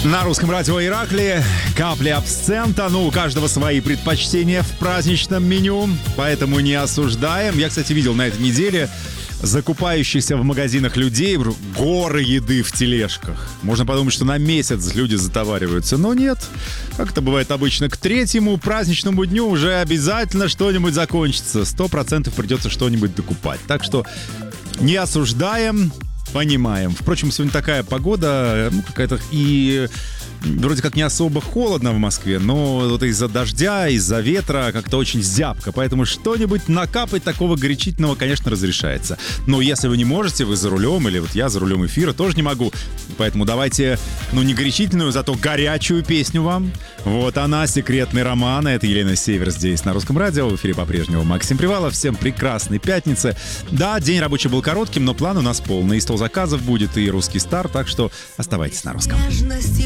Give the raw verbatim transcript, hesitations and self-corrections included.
На русском радио Иракли капли абсента. Ну, у каждого свои предпочтения в праздничном меню, поэтому не осуждаем. Я, кстати, видел на этой неделе закупающихся в магазинах людей горы еды в тележках. Можно подумать, что на месяц люди затовариваются, но нет. Как это бывает обычно, к третьему праздничному дню уже обязательно что-нибудь закончится. Сто процентов придется что-нибудь докупать. Так что не осуждаем, понимаем. Впрочем, сегодня такая погода, ну, какая-то и вроде как не особо холодно в Москве, но вот из-за дождя, из-за ветра как-то очень зябко. Поэтому что-нибудь накапать такого горячительного, конечно, разрешается. Но если вы не можете, вы за рулем, или вот я за рулем эфира тоже не могу. Поэтому давайте, ну, не горячительную, зато горячую песню вам. Вот она, «Секретный роман». Это Елена Север здесь на Русском радио. В эфире по-прежнему Максим Привалов. Всем прекрасной пятницы. Да, день рабочий был коротким, но план у нас полный. И стол заказов будет, и русский стар, так что оставайтесь на русском.